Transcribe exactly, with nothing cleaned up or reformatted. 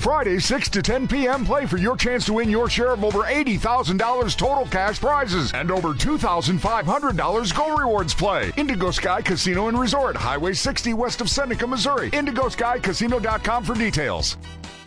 Friday, six to ten p.m. Play for your chance to win your share of over eighty thousand dollars total cash prizes and over two thousand five hundred dollars Go Rewards Play. Indigo Sky Casino and Resort, Highway sixty west of Seneca, Missouri. Indigo Sky Casino dot com for details.